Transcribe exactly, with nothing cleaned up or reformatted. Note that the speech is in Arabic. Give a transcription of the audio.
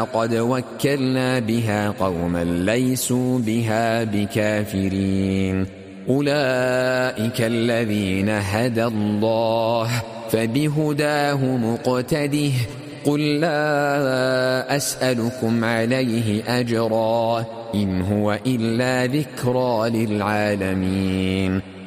قد وكلنا بها قوما ليسوا بها بكافرين أولئك الذين هدى الله فبهداه مقتده قل لا أسألكم عليه أجرا إن هو إلا ذكرى للعالمين